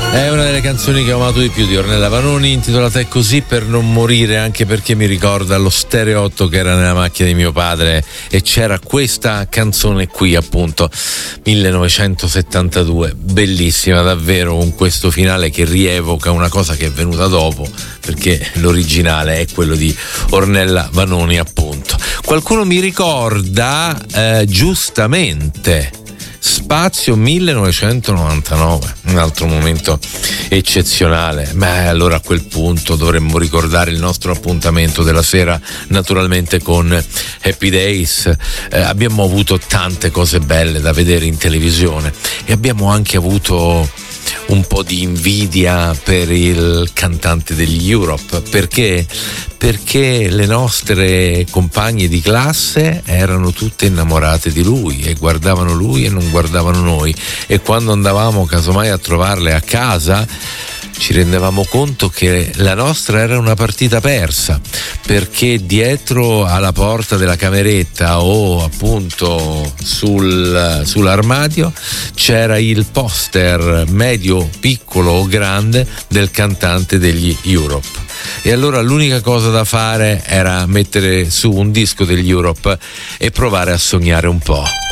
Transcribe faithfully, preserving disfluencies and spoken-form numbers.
È una delle canzoni che ho amato di più di Ornella Vanoni, intitolata È così per non morire, anche perché mi ricorda lo Stereo otto che era nella macchina di mio padre e c'era questa canzone qui, appunto, millenovecentosettantadue, bellissima davvero, con questo finale che rievoca una cosa che è venuta dopo, perché l'originale è quello di Ornella Vanoni, appunto. Qualcuno mi ricorda eh, giustamente Spazio millenovecentonovantanove, un altro momento eccezionale. Beh, allora a quel punto dovremmo ricordare il nostro appuntamento della sera, naturalmente con Happy Days. Eh, abbiamo avuto tante cose belle da vedere in televisione e abbiamo anche avuto un po' di invidia per il cantante degli Europe. Perché? Perché le nostre compagne di classe erano tutte innamorate di lui e guardavano lui e non guardavano noi, e quando andavamo casomai a trovarle a casa ci rendevamo conto che la nostra era una partita persa, perché dietro alla porta della cameretta o appunto sul, sull'armadio c'era il poster medio, piccolo o grande del cantante degli Europe. E allora l'unica cosa da fare era mettere su un disco degli Europe e provare a sognare un po'.